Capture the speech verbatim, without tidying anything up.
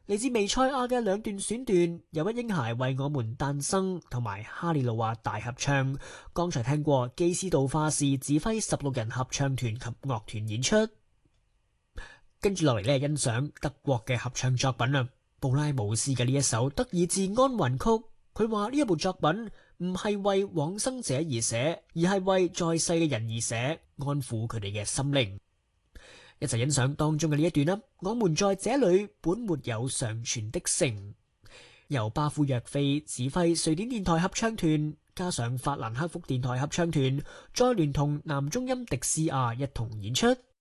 嚟自彌賽亞嘅兩段選段，有一嬰孩為我們誕生，同埋哈利路亞大合唱。剛才聽過基斯道化士指揮十六人合唱團及樂團演出。跟住落嚟呢，欣賞德國嘅合唱作品啊，布拉姆斯嘅呢一首德意志安魂曲。佢話呢一部作品唔係為往生者而寫，而係為在世嘅人而寫，安撫佢哋嘅心靈。一齊欣賞當中嘅呢一段啦。我們在這裏本沒有常存的城，由巴夫約菲指揮瑞典電台合唱團，加上法蘭克福電台合唱團，再聯同男中音迪斯亞一同演出。